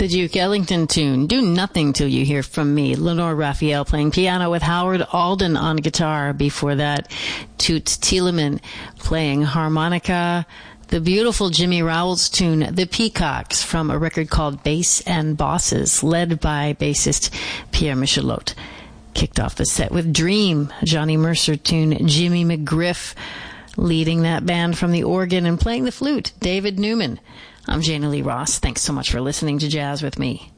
The Duke Ellington tune, Do Nothing Till You Hear From Me. Lenore Raphael playing piano with Howard Alden on guitar. Before that, Toots Thielemann playing harmonica. The beautiful Jimmy Rowell's tune, The Peacocks, from a record called Bass and Bosses, led by bassist Pierre Michelot. Kicked off the set with Dream, Johnny Mercer tune, Jimmy McGriff leading that band from the organ and playing the flute, David Newman. I'm Jana Lee Ross. Thanks so much for listening to Jazz with Me.